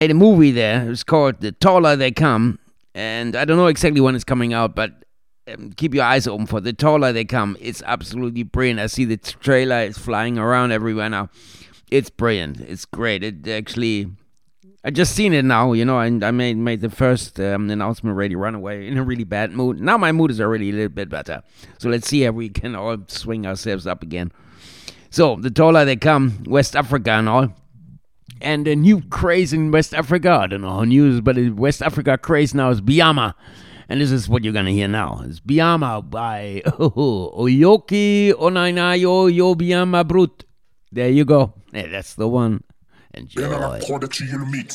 made a movie there. It's called The Taller They Come, and I don't know exactly when it's coming out, but keep your eyes open for The Taller They Come. It's absolutely brilliant. I see the trailer is flying around everywhere now. It's brilliant. It's great. It actually, I just seen it now, and I made the first announcement already, run away in a really bad mood. Now my mood is already a little bit better. So let's see how we can all swing ourselves up again. So, The Taller They Come, West Africa and all. And the new craze in West Africa, I don't know how new it is, but the West Africa craze now is Biama. And this is what you're going to hear now. It's Biama by Oyoki Onainayo Yo Biama Brut. There you go. Hey, that's the one. Enjoy.